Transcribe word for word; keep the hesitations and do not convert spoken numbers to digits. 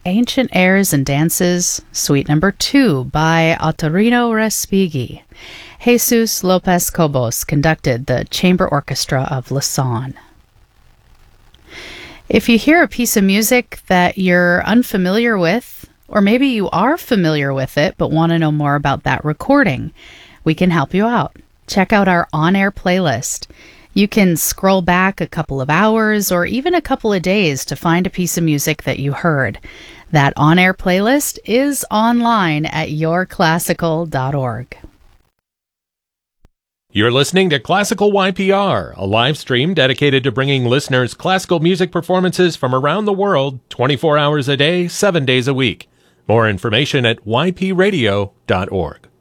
Ancient Airs and Dances, Suite Number two by Ottorino Respighi. Jesus Lopez Cobos conducted the Chamber Orchestra of Lausanne. If you hear a piece of music that you're unfamiliar with, or maybe you are familiar with it but want to know more about that recording, we can help you out. Check out our on-air playlist. You can scroll back a couple of hours or even a couple of days to find a piece of music that you heard. That on-air playlist is online at your classical dot org. You're listening to Classical Y P R, a live stream dedicated to bringing listeners classical music performances from around the world twenty-four hours a day, seven days a week. More information at y p radio dot org.